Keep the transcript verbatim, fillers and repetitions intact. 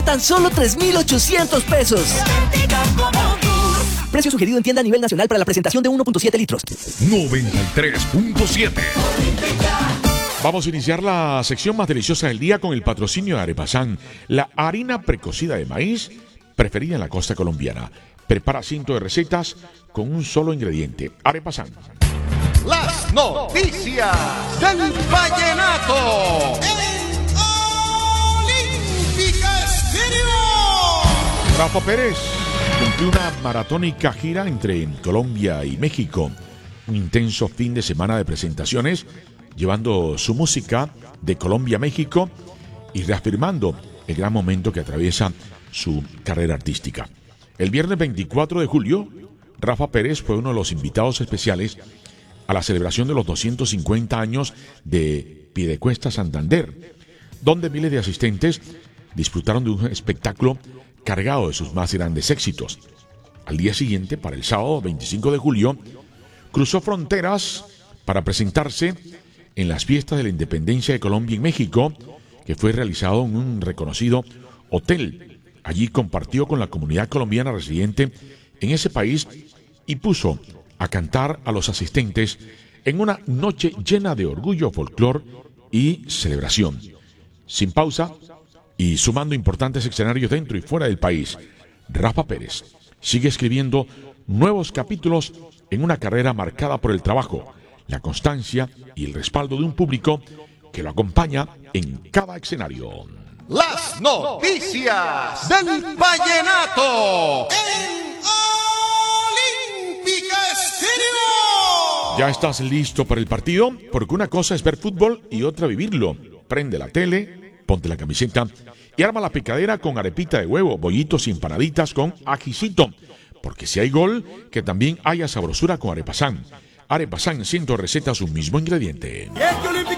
tan solo tres mil ochocientos pesos. Precio sugerido en tienda a nivel nacional para la presentación de uno punto siete litros. noventa y tres punto siete. Vamos a iniciar la sección más deliciosa del día con el patrocinio de Arepasán, la harina precocida de maíz preferida en la costa colombiana. Prepara cientos de recetas con un solo ingrediente. Arepasán. Las noticias del vallenato en Olímpica Estéreo. Rafa Pérez cumplió una maratónica gira entre Colombia y México. Un intenso fin de semana de presentaciones, llevando su música de Colombia a México y reafirmando el gran momento que atraviesa su carrera artística. El viernes veinticuatro de julio, Rafa Pérez fue uno de los invitados especiales a la celebración de los doscientos cincuenta años de Piedecuesta Santander, donde miles de asistentes disfrutaron de un espectáculo cargado de sus más grandes éxitos. Al día siguiente, para el sábado veinticinco de julio, cruzó fronteras para presentarse en las fiestas de la independencia de Colombia en México, que fue realizado en un reconocido hotel. Allí compartió con la comunidad colombiana residente en ese país y puso a cantar a los asistentes en una noche llena de orgullo, folclor y celebración. Sin pausa y sumando importantes escenarios dentro y fuera del país, Rafa Pérez sigue escribiendo nuevos capítulos en una carrera marcada por el trabajo, la constancia y el respaldo de un público que lo acompaña en cada escenario. Las noticias del vallenato en Olímpica Estéreo. ¿Ya estás listo para el partido? Porque una cosa es ver fútbol y otra vivirlo. Prende la tele, ponte la camiseta y arma la picadera con arepita de huevo, bollitos y empanaditas con ajicito. Porque si hay gol, que también haya sabrosura con Arepasán. Arepasán, ciento recetas, un mismo ingrediente.